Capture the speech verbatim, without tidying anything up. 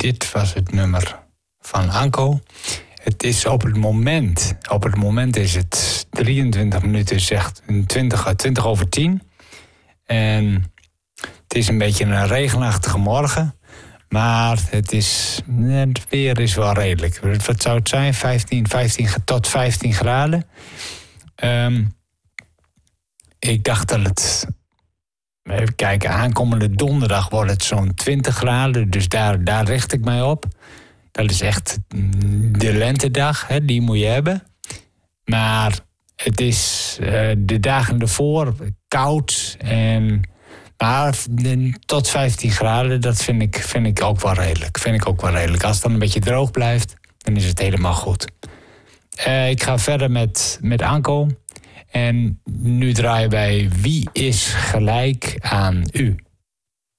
dit was het nummer van Anko. Het is op het moment, op het moment is het drieëntwintig minuten, zegt twintig, twintig over tien. En het is een beetje een regenachtige morgen. Maar het, is, het weer is wel redelijk. Wat zou het zijn? vijftien, vijftien tot vijftien graden. Um, ik dacht dat het... Even kijken, aankomende donderdag wordt het zo'n twintig graden. Dus daar, daar richt ik mij op. Dat is echt de lentedag, hè, die moet je hebben. Maar het is uh, de dagen ervoor koud. En, maar tot vijftien graden, dat vind ik, vind ik ook wel redelijk. Vind ik ook wel redelijk. Als het dan een beetje droog blijft, dan is het helemaal goed. Uh, ik ga verder met, met Anko. En nu draaien wij Wie is gelijk aan u?